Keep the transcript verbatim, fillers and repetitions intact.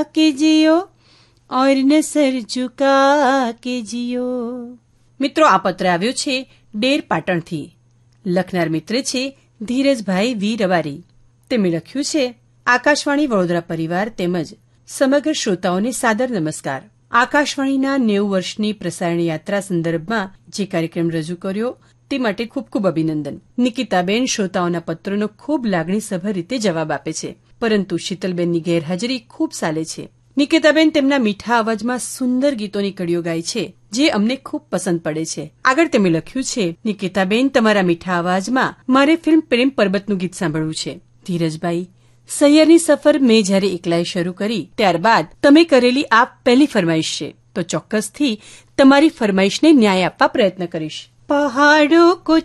के जियो और न सर झुका के जियो। મિત્રો, આ પત્ર આવ્યો છે ડેર પાટણથી. લખનાર મિત્ર છે ધીરજભાઈ વી રવારી. તેમણે લખ્યું છે, આકાશવાણી વડોદરા પરિવાર તેમજ સમગ્ર શ્રોતાઓને સાદર નમસ્કાર. આકાશવાણીના નેવું વર્ષની પ્રસારણ યાત્રા સંદર્ભમાં જે કાર્યક્રમ રજૂ કર્યો તે માટે ખૂબ ખૂબ અભિનંદન. નિકિતાબેન શ્રોતાઓના પત્રોનો ખૂબ લાગણીસભર રીતે જવાબ આપે છે, પરંતુ શીતલબેનની ગેરહાજરી ખૂબ સાલે છે. નિકિતાબેન તેમના મીઠા અવાજમાં સુંદર ગીતોની કડીઓ ગાય છે, જે અમને ખૂબ પસંદ પડે છે. આગળ તેમણે લખ્યું છે, નિકિતાબેન, તમારા મીઠા અવાજમાં મારે ફિલ્મ પ્રેમ પર્વતનું ગીત સાંભળવું છે. ધીરજભાઈ, સૈયરની સફર મેં જ્યારે એકલાએ શરૂ કરી ત્યારબાદ તમે કરેલી આ પહેલી ફરમાઈશ છે, તો ચોક્કસથી તમારી ફરમાઈશને ન્યાય આપવા પ્રયત્ન કરીશ. પહાડો કો